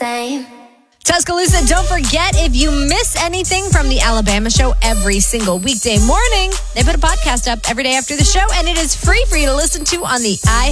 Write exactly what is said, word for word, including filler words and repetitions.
same. Tuscaloosa, don't forget, if you miss anything from the Alabama show every single weekday morning, they put a podcast up every day after the show, and it is free for you to listen to on the i